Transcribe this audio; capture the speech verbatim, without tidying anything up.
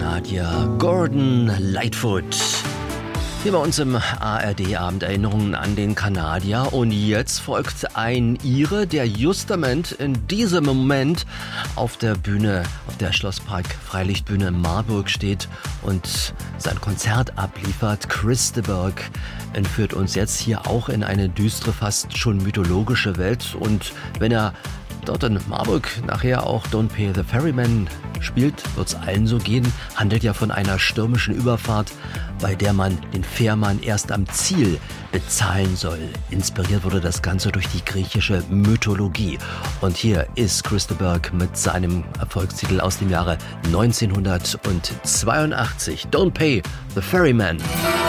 Kanadier Gordon Lightfoot. Hier bei uns im A R D-Abend Erinnerungen an den Kanadier. Und jetzt folgt ein Ire, der justament in diesem Moment auf der Bühne, auf der Schlosspark Freilichtbühne in Marburg steht und sein Konzert abliefert. Chris de Burgh entführt uns jetzt hier auch in eine düstere, fast schon mythologische Welt. Und wenn er dort in Marburg nachher auch Don't Pay the Ferryman spielt, wird's allen so gehen, handelt ja von einer stürmischen Überfahrt, bei der man den Fährmann erst am Ziel bezahlen soll. Inspiriert wurde das Ganze durch die griechische Mythologie. Und hier ist Chris de Burgh mit seinem Erfolgstitel aus dem Jahre neunzehnhundertzweiundachtzig, Don't Pay the Ferryman.